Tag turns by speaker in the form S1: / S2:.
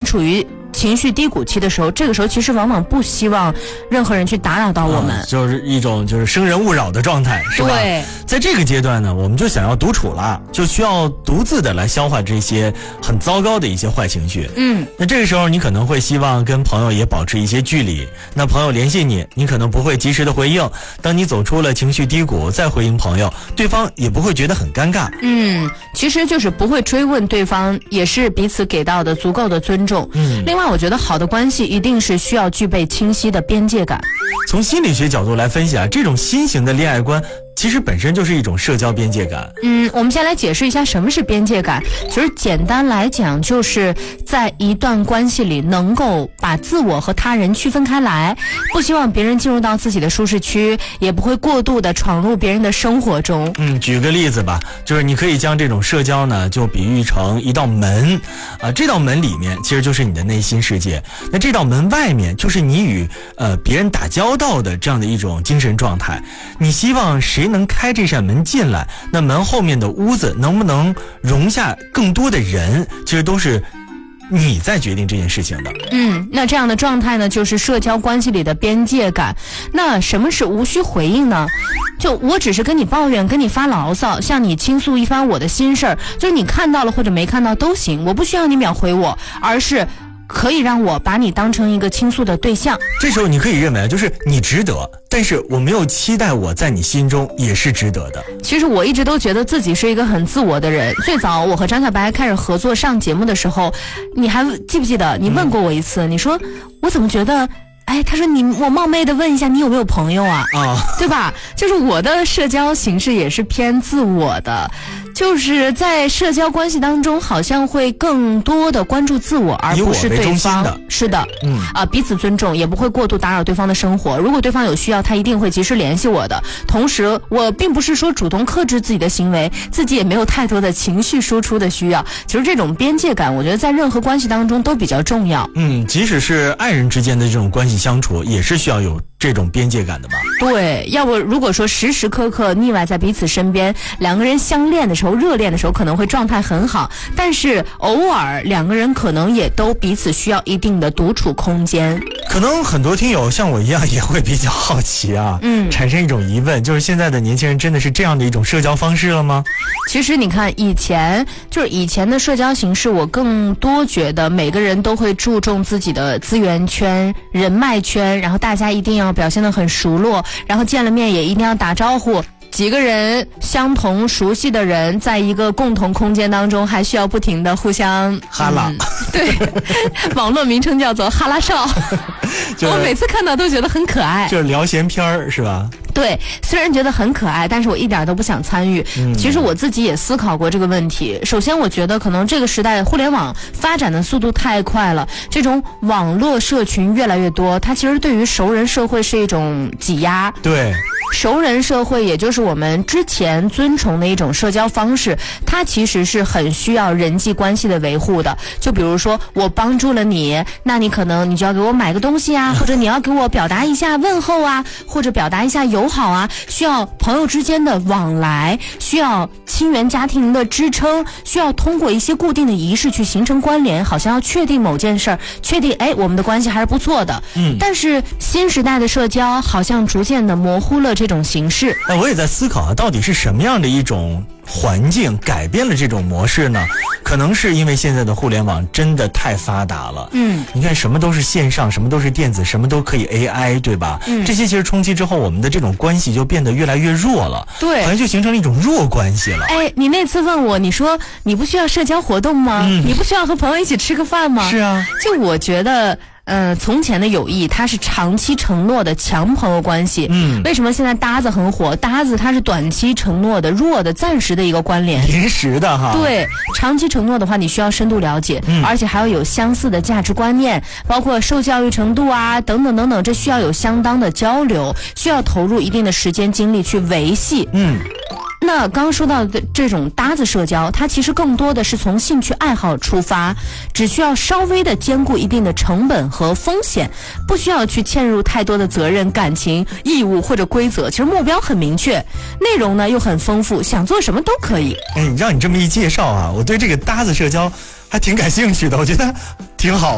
S1: 处于情绪低谷期的时候，这个时候其实往往不希望任何人去打扰到我们，
S2: 就是一种就是生人勿扰的状态，是吧？
S1: 对，
S2: 在这个阶段呢，我们就想要独处了，就需要独自的来消化这些很糟糕的一些坏情绪。那这个时候你可能会希望跟朋友也保持一些距离，那朋友联系你，你可能不会及时的回应，当你走出了情绪低谷再回应朋友，对方也不会觉得很尴尬。
S1: 其实就是不会追问对方，也是彼此给到的足够的尊重。另外我觉得好的关系一定是需要具备清晰的边界感。
S2: 从心理学角度来分析啊，这种新型的恋爱观其实本身就是一种社交边界感。
S1: 我们先来解释一下什么是边界感。其实简单来讲，就是在一段关系里能够把自我和他人区分开来，不希望别人进入到自己的舒适区，也不会过度的闯入别人的生活中。
S2: 举个例子吧，就是你可以将这种社交呢就比喻成一道门这道门里面其实就是你的内心世界，那这道门外面就是你与别人打交道的这样的一种精神状态。你希望谁能开这扇门进来，那门后面的屋子能不能容下更多的人，其实都是你在决定这件事情的。
S1: 那这样的状态呢，就是社交关系里的边界感。那什么是无需回应呢？就我只是跟你抱怨，跟你发牢骚，向你倾诉一番我的心事儿，就是你看到了或者没看到都行，我不需要你秒回我，而是可以让我把你当成一个倾诉的对象。
S2: 这时候你可以认为就是你值得，但是我没有期待我在你心中也是值得的。
S1: 其实我一直都觉得自己是一个很自我的人。最早我和张小白开始合作上节目的时候，你还记不记得你问过我一次，你说我怎么觉得他说我冒昧的问一下你有没有朋友啊？对吧？就是我的社交形式也是偏自我的，就是在社交关系当中好像会更多的关注自我，而不是对方。是的，彼此尊重，也不会过度打扰对方的生活。如果对方有需要，他一定会及时联系我的。同时我并不是说主动克制自己的行为，自己也没有太多的情绪输出的需要。其实这种边界感我觉得在任何关系当中都比较重要。
S2: 即使是爱人之间的这种关系相处，也是需要有这种边界感的吧？
S1: 对，要不如果说时时刻刻腻歪在彼此身边，两个人相恋的时候热恋的时候可能会状态很好，但是偶尔两个人可能也都彼此需要一定的独处空间。
S2: 可能很多听友像我一样也会比较好奇产生一种疑问，就是现在的年轻人真的是这样的一种社交方式了吗？
S1: 其实你看以前的社交形式，我更多觉得每个人都会注重自己的资源圈、人脉圈，然后大家一定要表现得很熟络，然后见了面也一定要打招呼。几个人相同熟悉的人在一个共同空间当中还需要不停的互相
S2: 哈拉
S1: 对，网络名称叫做哈拉少我每次看到都觉得很可爱，
S2: 就是聊闲篇儿是吧？
S1: 对，虽然觉得很可爱，但是我一点都不想参与。其实我自己也思考过这个问题。首先我觉得可能这个时代互联网发展的速度太快了，这种网络社群越来越多，它其实对于熟人社会是一种挤压。
S2: 对，
S1: 熟人社会也就是我们之前尊崇的一种社交方式，它其实是很需要人际关系的维护的。就比如说我帮助了你，那你可能你就要给我买个东西啊，或者你要给我表达一下问候啊，或者表达一下友好啊，需要朋友之间的往来，需要亲缘家庭的支撑，需要通过一些固定的仪式去形成关联，好像要确定某件事儿，确定我们的关系还是不错的。但是新时代的社交好像逐渐的模糊了这种形式。
S2: 那我也在思考到底是什么样的一种环境改变了这种模式呢？可能是因为现在的互联网真的太发达了。你看什么都是线上，什么都是电子，什么都可以 AI， 对吧？这些其实冲击之后，我们的这种关系就变得越来越弱了。对，好像就形成了一种弱关系了。
S1: 你那次问我，你说你不需要社交活动吗？你不需要和朋友一起吃个饭吗？
S2: 是啊，
S1: 就我觉得从前的友谊它是长期承诺的强朋友关系。为什么现在搭子很火？搭子它是短期承诺的、弱的、暂时的一个关联，
S2: 临时的哈。
S1: 对，长期承诺的话，你需要深度了解，而且还要有相似的价值观念，包括受教育程度啊，等等等等，这需要有相当的交流，需要投入一定的时间精力去维系。那刚刚说到的这种搭子社交，它其实更多的是从兴趣爱好出发，只需要稍微的兼顾一定的成本和风险，不需要去嵌入太多的责任、感情、义务或者规则。其实目标很明确，内容呢又很丰富，想做什么都可以。
S2: 让你这么一介绍啊，我对这个搭子社交还挺感兴趣的，我觉得挺好。